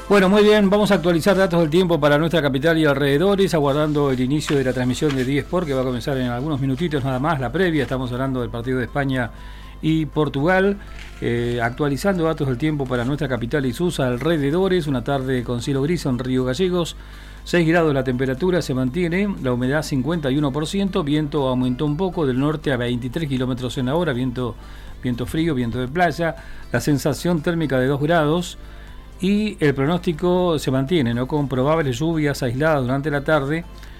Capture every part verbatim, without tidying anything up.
Bueno, muy bien, vamos a actualizar datos del tiempo para nuestra capital y alrededores, aguardando el inicio de la transmisión de diez Sport, que va a comenzar en algunos minutitos nada más, la previa. Estamos hablando del partido de España y Portugal, eh, actualizando datos del tiempo para nuestra capital y sus alrededores. Una tarde con cielo gris en Río Gallegos, seis grados la temperatura, se mantiene, la humedad cincuenta y uno por ciento, viento aumentó un poco del norte a veintitrés kilómetros en la hora, viento, viento frío, viento de playa, la sensación térmica de dos grados. Y el pronóstico se mantiene, ¿no? Con probables lluvias aisladas durante la tarde,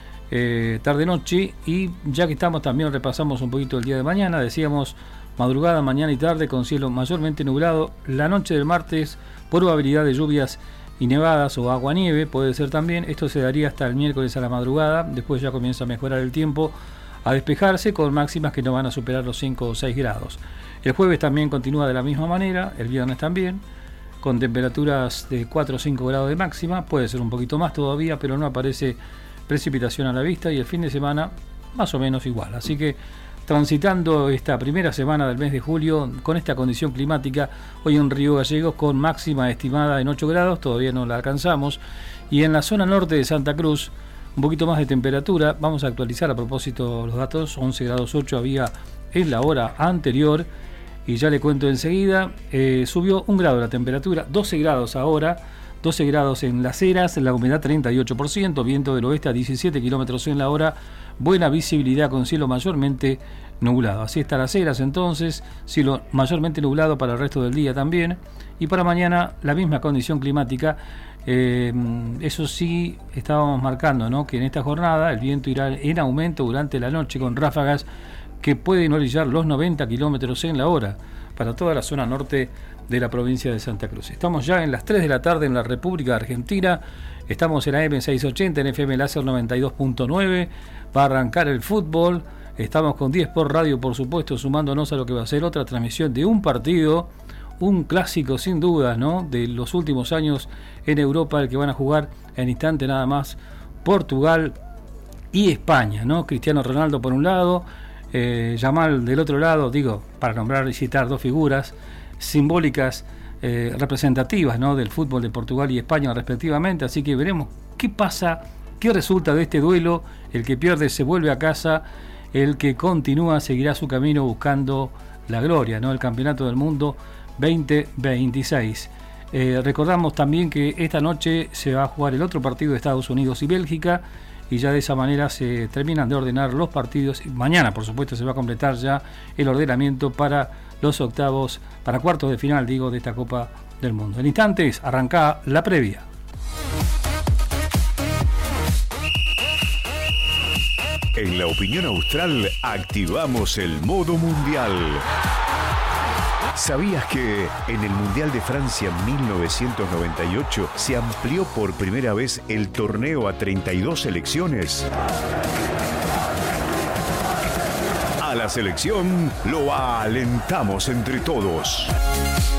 eh, tarde-noche. Y ya que estamos, también repasamos un poquito el día de mañana. Decíamos madrugada, mañana y tarde con cielo mayormente nublado. La noche del martes, probabilidad de lluvias y nevadas o aguanieve, puede ser también. Esto se daría hasta el miércoles a la madrugada. Después ya comienza a mejorar el tiempo, a despejarse, con máximas que no van a superar los cinco o seis grados. El jueves también continúa de la misma manera, el viernes también, con temperaturas de cuatro o cinco grados de máxima, puede ser un poquito más todavía, pero no aparece precipitación a la vista, y el fin de semana más o menos igual. Así que transitando esta primera semana del mes de julio con esta condición climática, hoy en Río Gallegos con máxima estimada en ocho grados, todavía no la alcanzamos, y en la zona norte de Santa Cruz un poquito más de temperatura. Vamos a actualizar a propósito los datos, once grados ocho había en la hora anterior. Y ya le cuento enseguida, eh, subió un grado la temperatura, doce grados ahora, doce grados en Las Heras, la humedad treinta y ocho por ciento, viento del oeste a diecisiete kilómetros en la hora, buena visibilidad con cielo mayormente nublado. Así está Las Heras entonces, cielo mayormente nublado para el resto del día también. Y para mañana la misma condición climática, eh, eso sí estábamos marcando, ¿no? Que en esta jornada el viento irá en aumento durante la noche con ráfagas que pueden orillar los noventa kilómetros en la hora para toda la zona norte de la provincia de Santa Cruz. Estamos ya en las tres de la tarde en la República Argentina, estamos en A M seiscientos ochenta, en F M Láser noventa y dos punto nueve, va a arrancar el fútbol, estamos con diez por radio, por supuesto, sumándonos a lo que va a ser otra transmisión de un partido, un clásico sin duda, ¿no? De los últimos años en Europa, el que van a jugar en instante nada más Portugal y España, ¿no? Cristiano Ronaldo por un lado, Eh, Yamal del otro lado, digo, para nombrar y citar dos figuras simbólicas, eh, representativas, ¿no? Del fútbol de Portugal y España respectivamente. Así que veremos qué pasa, qué resulta de este duelo. El que pierde se vuelve a casa, el que continúa seguirá su camino buscando la gloria, ¿no? El Campeonato del Mundo veinte veintiséis. Eh, recordamos también que esta noche se va a jugar el otro partido de Estados Unidos y Bélgica, y ya de esa manera se terminan de ordenar los partidos. Mañana, por supuesto, se va a completar ya el ordenamiento para los octavos, para cuartos de final, digo, de esta Copa del Mundo. En instantes arranca la previa. En la opinión austral activamos el modo mundial. ¿Sabías que en el Mundial de Francia mil novecientos noventa y ocho se amplió por primera vez el torneo a treinta y dos selecciones? A la selección lo alentamos entre todos.